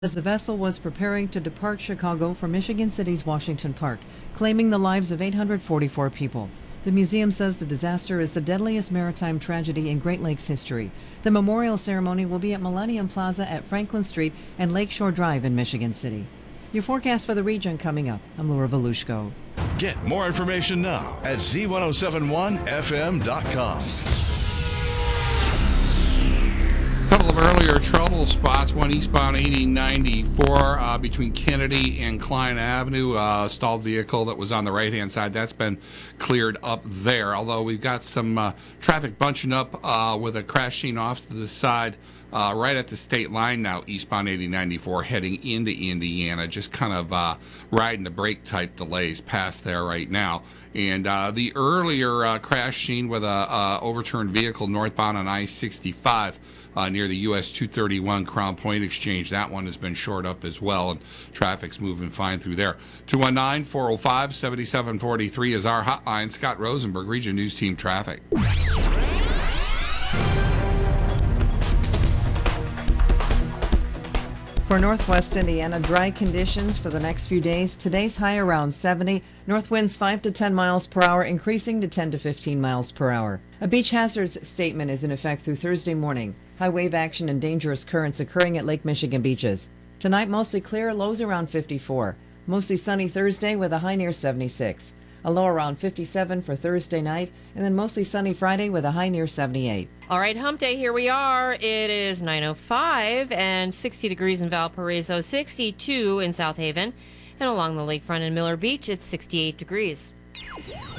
as the vessel was preparing to depart Chicago from Michigan City's Washington Park, claiming the lives of 844 people. The museum says the disaster is the deadliest maritime tragedy in Great Lakes history. The memorial ceremony will be at Millennium Plaza at Franklin Street and Lakeshore Drive in Michigan City. Your forecast for the region coming up. I'm Laura Volushko. Get more information now at z1071fm.com. Couple of earlier trouble spots, one eastbound 8094 between Kennedy and Klein Avenue, stalled vehicle that was on the right-hand side. That's been cleared up there, although we've got some traffic bunching up with a crash scene off to the side right at the state line now, eastbound 8094 heading into Indiana, just kind of riding the brake type delays past there right now. And the earlier crash scene with a overturned vehicle northbound on I-65 near the US 231 Crown Point Exchange. That one has been shored up as well, and traffic's moving fine through there. 219-405-7743 is our hotline. Scott Rosenberg, Region News Team Traffic. For Northwest Indiana, dry conditions for the next few days. Today's high around 70. North winds 5 to 10 miles per hour, increasing to 10 to 15 miles per hour. A beach hazards statement is in effect through Thursday morning. High wave action and dangerous currents occurring at Lake Michigan beaches. Tonight, mostly clear, lows around 54. Mostly sunny Thursday with a high near 76. A low around 57 for Thursday night, and then mostly sunny Friday with a high near 78. All right, hump day, here we are. It is 9:05 and 60 degrees in Valparaiso, 62 in South Haven, and along the lakefront in Miller Beach, it's 68 degrees.